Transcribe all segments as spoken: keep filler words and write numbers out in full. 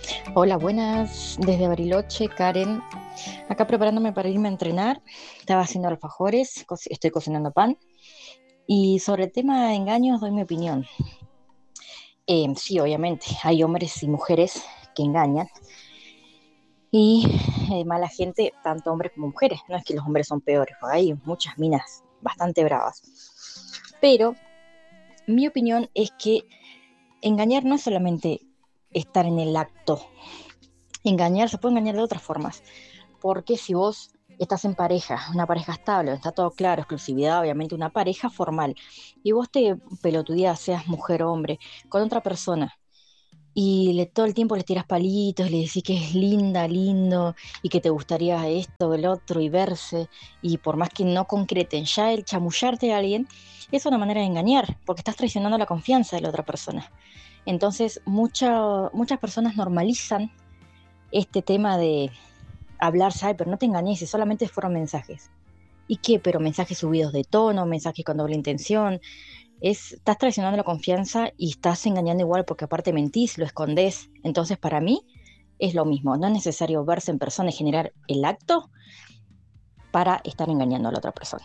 Hola, buenas, desde Bariloche, Karen. Acá preparándome para irme a entrenar. Estaba haciendo alfajores, co- estoy cocinando pan. Y sobre el tema de engaños doy mi opinión. Eh, sí, obviamente, hay hombres y mujeres que engañan. Y eh, mala gente, tanto hombres como mujeres. No es que los hombres son peores, porque hay muchas minas bastante bravas. Pero mi opinión es que engañar no es solamente estar en el acto. Engañar se puede engañar de otras formas. Porque si vos estás en pareja, una pareja estable, está todo claro, exclusividad, obviamente una pareja formal, y vos te pelotudeás, seas mujer o hombre, con otra persona, y le, todo el tiempo le tiras palitos, le decís que es linda, lindo, y que te gustaría esto, el otro, y verse, y por más que no concreten, ya el chamullarte a alguien es una manera de engañar, porque estás traicionando la confianza de la otra persona. Entonces, mucha- muchas personas normalizan este tema de hablar, ¿sabes? Pero no te engañes, si solamente fueron mensajes. ¿Y qué? Pero mensajes subidos de tono, mensajes con doble intención. Es, estás traicionando la confianza y estás engañando igual porque aparte mentís, lo escondés. Entonces, para mí es lo mismo. No es necesario verse en persona y generar el acto para estar engañando a la otra persona.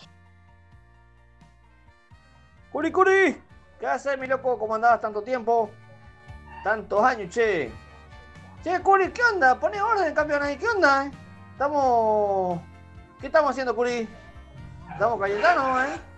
Curi, Curi, ¿qué haces, mi loco? ¿Cómo andabas tanto tiempo? Tantos años, che. Che, Curi, ¿qué onda? Poné orden, campeón ahí, ¿qué onda? Eh? Estamos. ¿Qué estamos haciendo, Curi? Estamos Cayetano, ¿eh?